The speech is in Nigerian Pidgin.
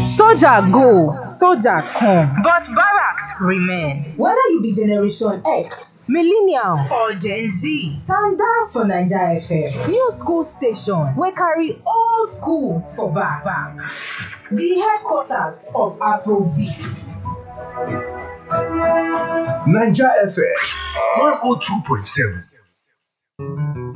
Soldier go, soldier come, but barracks remain. Whether you be Generation X, Millennial or Gen Z, stand down for Naija FM. New school station wey carry old school for back. The headquarters of Afrobeat. Naija FM 102.7